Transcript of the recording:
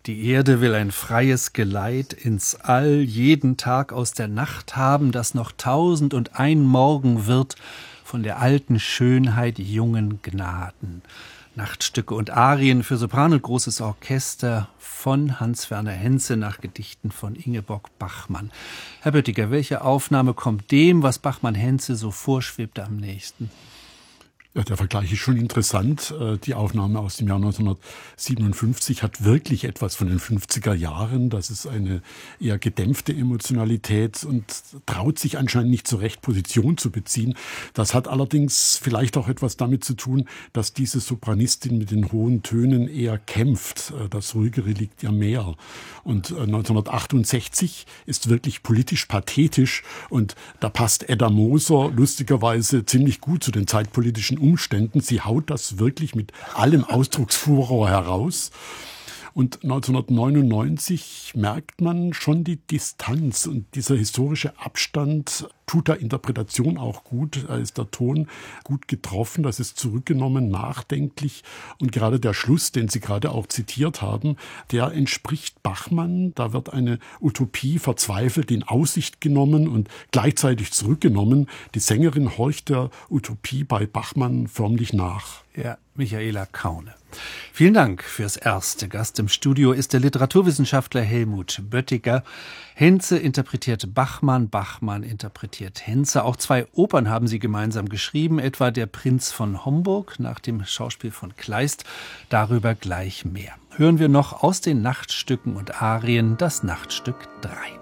Die Erde will ein freies Geleit ins All, jeden Tag aus der Nacht haben, dass noch 1001 Morgen wird von der alten Schönheit jungen Gnaden. Nachtstücke und Arien für Sopran und großes Orchester von Hans-Werner Henze nach Gedichten von Ingeborg Bachmann. Herr Böttiger, welche Aufnahme kommt dem, was Bachmann-Henze so vorschwebt, am nächsten? Ja, der Vergleich ist schon interessant. Die Aufnahme aus dem Jahr 1957 hat wirklich etwas von den 50er Jahren. Das ist eine eher gedämpfte Emotionalität und traut sich anscheinend nicht so recht, Position zu beziehen. Das hat allerdings vielleicht auch etwas damit zu tun, dass diese Sopranistin mit den hohen Tönen eher kämpft. Das Ruhigere liegt ihr mehr. Und 1968 ist wirklich politisch pathetisch und da passt Edda Moser lustigerweise ziemlich gut zu den zeitpolitischen Umständen. Sie haut das wirklich mit allem Ausdrucksfuror heraus. Und 1999 merkt man schon die Distanz und dieser historische Abstand tut der Interpretation auch gut. Da ist der Ton gut getroffen, das ist zurückgenommen, nachdenklich. Und gerade der Schluss, den Sie gerade auch zitiert haben, der entspricht Bachmann. Da wird eine Utopie verzweifelt in Aussicht genommen und gleichzeitig zurückgenommen. Die Sängerin horcht der Utopie bei Bachmann förmlich nach. Ja, Michaela Kaune. Vielen Dank fürs Erste. Gast im Studio ist der Literaturwissenschaftler Helmut Böttiger. Henze interpretiert Bachmann, Bachmann interpretiert Henze. Auch 2 Opern haben sie gemeinsam geschrieben, etwa Der Prinz von Homburg nach dem Schauspiel von Kleist. Darüber gleich mehr. Hören wir noch aus den Nachtstücken und Arien das Nachtstück 3.